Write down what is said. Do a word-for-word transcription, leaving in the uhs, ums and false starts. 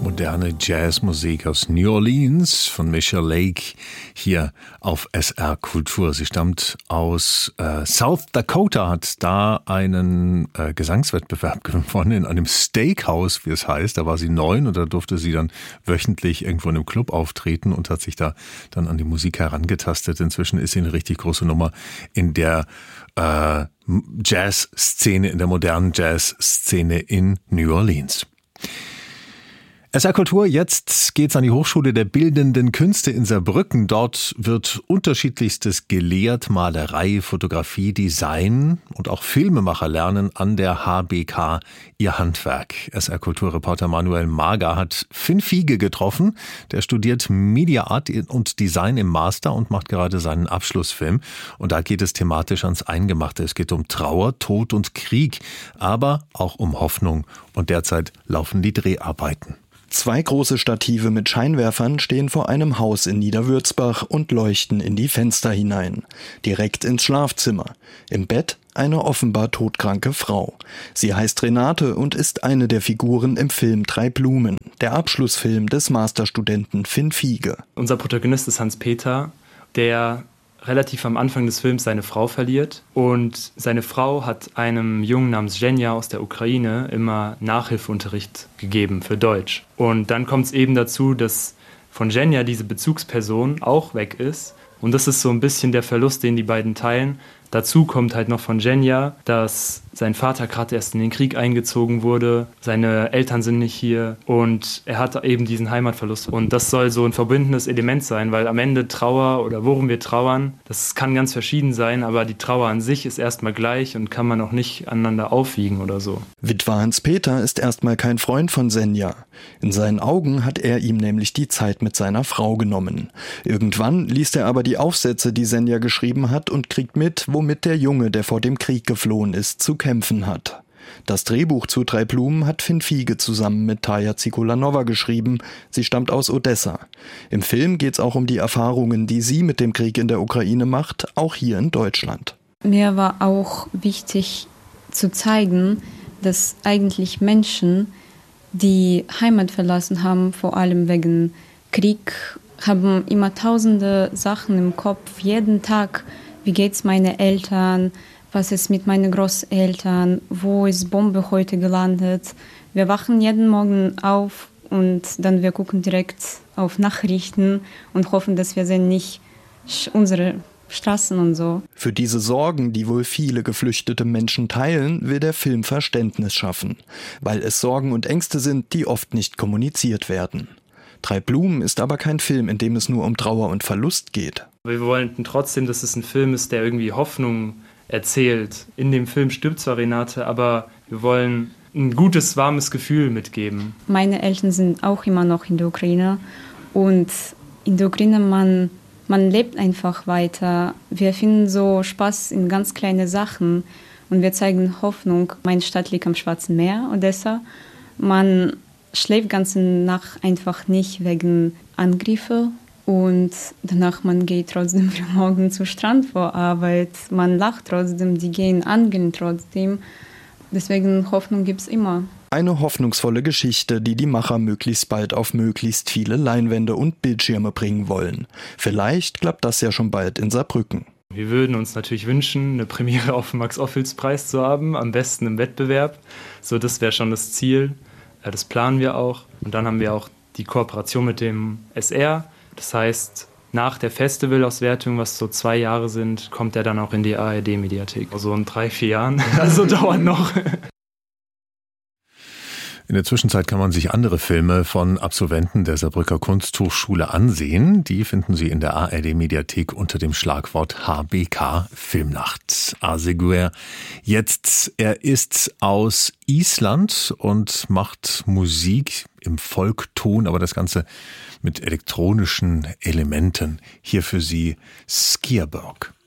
Moderne Jazzmusik aus New Orleans von Michelle Lake hier auf S R Kultur. Sie stammt aus äh, South Dakota, hat da einen äh, Gesangswettbewerb gewonnen in einem Steakhouse, wie es heißt. Da war sie neun und da durfte sie dann wöchentlich irgendwo in einem Club auftreten und hat sich da dann an die Musik herangetastet. Inzwischen ist sie eine richtig große Nummer in der äh, Jazzszene, in der modernen Jazzszene in New Orleans. S R Kultur, jetzt geht's an die Hochschule der Bildenden Künste in Saarbrücken. Dort wird unterschiedlichstes gelehrt, Malerei, Fotografie, Design und auch Filmemacher lernen an der H B K ihr Handwerk. S R Kultur-Reporter Manuel Mager hat Finn Fiege getroffen. Der studiert Media Art und Design im Master und macht gerade seinen Abschlussfilm. Und da geht es thematisch ans Eingemachte. Es geht um Trauer, Tod und Krieg, aber auch um Hoffnung. Und derzeit laufen die Dreharbeiten. Zwei große Stative mit Scheinwerfern stehen vor einem Haus in Niederwürzbach und leuchten in die Fenster hinein. Direkt ins Schlafzimmer. Im Bett eine offenbar todkranke Frau. Sie heißt Renate und ist eine der Figuren im Film Drei Blumen, der Abschlussfilm des Masterstudenten Finn Fiege. Unser Protagonist ist Hans-Peter, der relativ am Anfang des Films seine Frau verliert. Und seine Frau hat einem Jungen namens Zhenya aus der Ukraine immer Nachhilfeunterricht gegeben für Deutsch. Und dann kommt es eben dazu, dass von Zhenya diese Bezugsperson auch weg ist. Und das ist so ein bisschen der Verlust, den die beiden teilen. Dazu kommt halt noch von Zhenya, dass sein Vater gerade erst in den Krieg eingezogen wurde, seine Eltern sind nicht hier und er hat eben diesen Heimatverlust. Und das soll so ein verbindendes Element sein, weil am Ende Trauer oder worum wir trauern, das kann ganz verschieden sein, aber die Trauer an sich ist erstmal gleich und kann man auch nicht aneinander aufwiegen oder so. Witwer Hans-Peter ist erstmal kein Freund von Zhenya. In seinen Augen hat er ihm nämlich die Zeit mit seiner Frau genommen. Irgendwann liest er aber die Aufsätze, die Zhenya geschrieben hat und kriegt mit, womit der Junge, der vor dem Krieg geflohen ist, zu kämpfen hat. Das Drehbuch zu Drei Blumen hat Finn Fiege zusammen mit Taya Zikulanova geschrieben. Sie stammt aus Odessa. Im Film geht es auch um die Erfahrungen, die sie mit dem Krieg in der Ukraine macht, auch hier in Deutschland. Mir war auch wichtig zu zeigen, dass eigentlich Menschen, die Heimat verlassen haben, vor allem wegen Krieg, haben immer tausende Sachen im Kopf, jeden Tag. Wie geht's meinen Eltern? Was ist mit meinen Großeltern? Wo ist Bombe heute gelandet? Wir wachen jeden Morgen auf und dann wir gucken direkt auf Nachrichten und hoffen, dass wir sehen nicht unsere Straßen und so. Für diese Sorgen, die wohl viele geflüchtete Menschen teilen, will der Film Verständnis schaffen, weil es Sorgen und Ängste sind, die oft nicht kommuniziert werden. Drei Blumen ist aber kein Film, in dem es nur um Trauer und Verlust geht. Wir wollten trotzdem, dass es ein Film ist, der irgendwie Hoffnung erzählt. In dem Film stirbt zwar Renate, aber wir wollen ein gutes, warmes Gefühl mitgeben. Meine Eltern sind auch immer noch in der Ukraine und in der Ukraine, man, man lebt einfach weiter. Wir finden so Spaß in ganz kleinen Sachen und wir zeigen Hoffnung. Meine Stadt liegt am Schwarzen Meer, Odessa. Man schläft ganze Nacht einfach nicht wegen Angriffe. Und danach, man geht trotzdem morgen zum Strand vor Arbeit. Man lacht trotzdem, die gehen angeln trotzdem. Deswegen Hoffnung gibt es immer. Eine hoffnungsvolle Geschichte, die die Macher möglichst bald auf möglichst viele Leinwände und Bildschirme bringen wollen. Vielleicht klappt das ja schon bald in Saarbrücken. Wir würden uns natürlich wünschen, eine Premiere auf dem Max-Ophüls-Preis zu haben, am besten im Wettbewerb. So, das wäre schon das Ziel. Das planen wir auch. Und dann haben wir auch die Kooperation mit dem S R. Das heißt, nach der Festivalauswertung, was so zwei Jahre sind, kommt er dann auch in die A R D-Mediathek. So in drei, vier Jahren. Also dauert noch. In der Zwischenzeit kann man sich andere Filme von Absolventen der Saarbrücker Kunsthochschule ansehen. Die finden Sie in der A R D-Mediathek unter dem Schlagwort H B K Filmnacht. Aseguer jetzt, er ist aus Island und macht Musik im Folkton, aber das Ganze mit elektronischen Elementen. Hier für Sie Skierberg.